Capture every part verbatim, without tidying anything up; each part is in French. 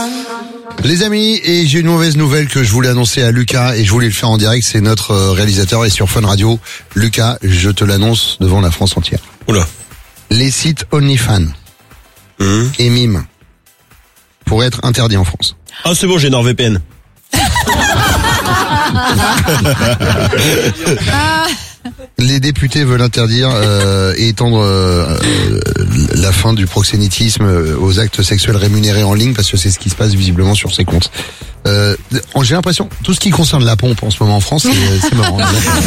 Les amis, et j'ai une mauvaise nouvelle que je voulais annoncer à Lucas et je voulais le faire en direct, c'est notre réalisateur et sur Fun Radio. Lucas, je te l'annonce devant la France entière. Oula. Les sites OnlyFans mmh. et Mime pourraient être interdits en France. Ah c'est bon, j'ai NordVPN. Les députés veulent interdire euh, et étendre euh, la fin du proxénétisme aux actes sexuels rémunérés en ligne parce que c'est ce qui se passe visiblement sur ces comptes. Euh, j'ai l'impression, tout ce qui concerne la pompe en ce moment en France, c'est, c'est marrant.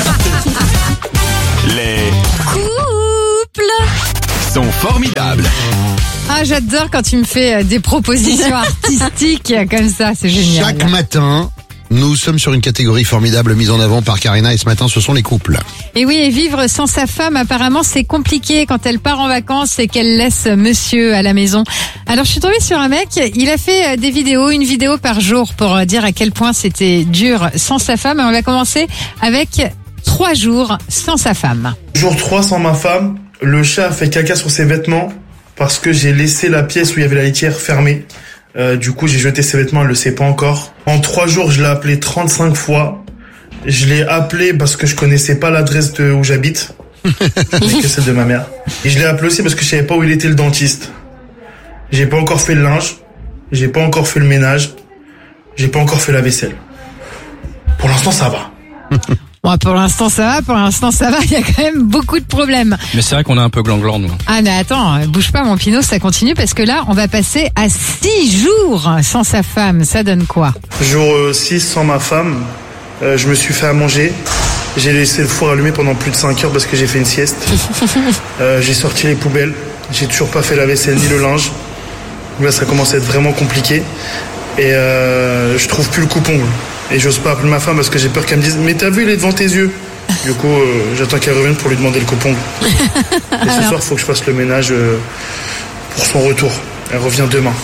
Les couples sont formidables. Ah, j'adore quand tu me fais des propositions artistiques comme ça, c'est génial. Chaque matin, nous sommes sur une catégorie formidable mise en avant par Karina et ce matin, ce sont les couples. Et oui, et vivre sans sa femme, apparemment, c'est compliqué quand elle part en vacances et qu'elle laisse monsieur à la maison. Alors, je suis tombée sur un mec, il a fait des vidéos, une vidéo par jour pour dire à quel point c'était dur sans sa femme. Et on va commencer avec trois jours sans sa femme. Jour trois sans ma femme, le chat a fait caca sur ses vêtements parce que j'ai laissé la pièce où il y avait la litière fermée. Euh, du coup, j'ai jeté ses vêtements, elle le sait pas encore. En trois jours, je l'ai appelé trente-cinq fois. Je l'ai appelé parce que je connaissais pas l'adresse de où j'habite. Je connais que celle de ma mère. Et je l'ai appelé aussi parce que je savais pas où il était le dentiste. J'ai pas encore fait le linge. J'ai pas encore fait le ménage. J'ai pas encore fait la vaisselle. Pour l'instant, ça va. Bon, pour l'instant ça va, pour l'instant ça va, il y a quand même beaucoup de problèmes. Mais c'est vrai qu'on est un peu gland-gland, nous. Ah mais attends, bouge pas mon Pinot, ça continue parce que là, on va passer à six jours sans sa femme. Ça donne quoi? Jour six sans ma femme, euh, je me suis fait à manger. J'ai laissé le four allumé pendant plus de cinq heures parce que j'ai fait une sieste. euh, j'ai sorti les poubelles, j'ai toujours pas fait la vaisselle ni le linge. Là, ça commence à être vraiment compliqué. Et euh, je trouve plus le coupe-ongle. Et j'ose pas appeler ma femme parce que j'ai peur qu'elle me dise « Mais t'as vu, il est devant tes yeux !» Du coup, euh, j'attends qu'elle revienne pour lui demander le coupe-ongle. Et ce soir, il faut que je fasse le ménage euh, pour son retour. Elle revient demain.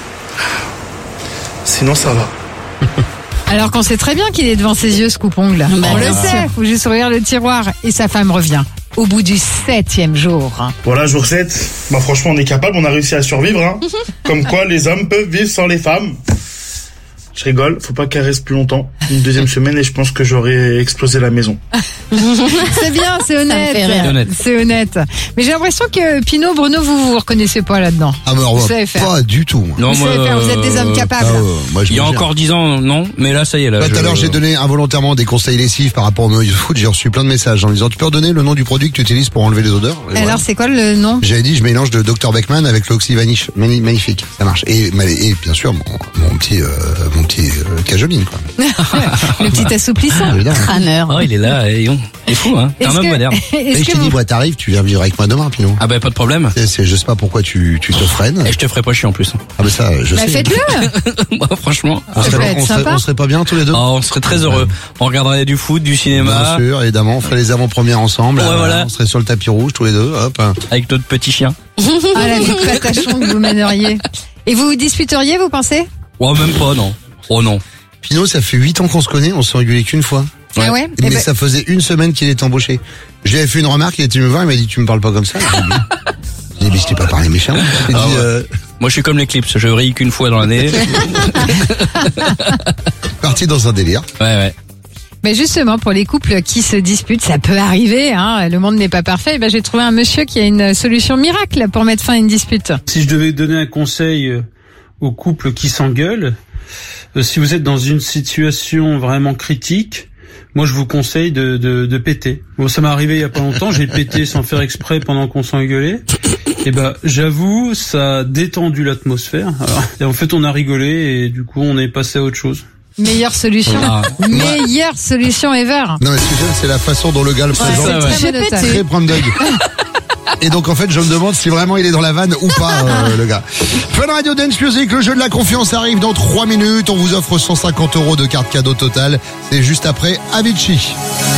Sinon, ça va. Alors qu'on sait très bien qu'il est devant ses yeux, ce coupe-ongle. Bah, on le sait, faut juste ouvrir le tiroir. Et sa femme revient au bout du septième jour. Voilà, jour sept. Bah franchement, on est capable, on a réussi à survivre. Hein. Comme quoi, les hommes peuvent vivre sans les femmes. Je rigole, faut pas qu'elle reste plus longtemps. Une deuxième semaine et je pense que j'aurais explosé la maison. C'est bien, c'est honnête. C'est honnête. C'est honnête. Mais j'ai l'impression que Pinot, Bruno, vous vous reconnaissez pas là-dedans. Ah mais vous savez faire. Pas du tout. Non, vous moi, savez faire, vous êtes des hommes capables. Ah, ouais, moi, je il y a me encore dix ans, non, mais là, ça y est. Là, Tout je... à l'heure, j'ai donné involontairement des conseils lessifs par rapport au maillot de foot. J'ai reçu plein de messages en me disant, tu peux redonner le nom du produit que tu utilises pour enlever les odeurs? Et alors, voilà. c'est quoi le nom? J'avais dit, je mélange de docteur Beckman avec l'Oxy Vanish. Magnifique, ça marche. Et, et bien sûr, mon, mon petit, euh, mon petit euh, cajoline, quoi. Le petit assouplissant. Crâneur. Oh, il est là, et on... il est fou, hein. C'est un homme moderne. Et je t'ai dit, bah, t'arrives, tu viens vivre avec moi demain, Pinot. Ah bah, pas de problème. C'est, c'est, je sais pas pourquoi tu, tu te freines. Et je te ferai pas chier en plus. Ah bah ça, je bah, sais. Faites-le. Bah, franchement. On ça serait, on, serait, on serait pas bien tous les deux? Oh, on serait très heureux. On regarderait du foot, du cinéma. Bien sûr, évidemment. On ferait les avant-premières ensemble. Ouais, là, voilà. On serait sur le tapis rouge tous les deux, hop. Avec notre petit chien. Ah, la vie de patachon que vous mèneriez. Et vous vous disputeriez, vous pensez? Oh, même pas, non. Oh non. Pinot, ça fait huit ans qu'on se connaît, on s'est engueulé qu'une fois. Ouais. Ah ouais? Mais ben... ça faisait une semaine qu'il est embauché. Je lui avais fait une remarque, il était me voir, il m'a dit, tu me parles pas comme ça. J'ai dit, mais je t'ai pas parlé méchamment. Ah dit, ouais. euh... Moi, je suis comme l'éclipse, je brille qu'une fois dans l'année. Parti dans un délire. Ouais, ouais. Mais justement, pour les couples qui se disputent, ça peut arriver, hein. Le monde n'est pas parfait. Et ben, j'ai trouvé un monsieur qui a une solution miracle pour mettre fin à une dispute. Si je devais donner un conseil aux couples qui s'engueulent, euh, si vous êtes dans une situation vraiment critique, moi je vous conseille de, de, de péter. Bon, ça m'est arrivé il y a pas longtemps, j'ai pété sans faire exprès pendant qu'on s'engueulait. Et ben, j'avoue, ça a détendu l'atmosphère. Alors, et en fait, on a rigolé et du coup, on est passé à autre chose. Meilleure solution. Ah. Meilleure solution ever. Non, mais ce que j'aime, c'est la façon dont le gars le présente. Ouais, c'est ouais. très, très prendre d'œil. Et donc en fait je me demande si vraiment il est dans la vanne ou pas euh, le gars. Fun Radio Dance Music, le jeu de la confiance arrive dans trois minutes. On vous offre cent cinquante euros de carte cadeau totale. C'est juste après Avicii.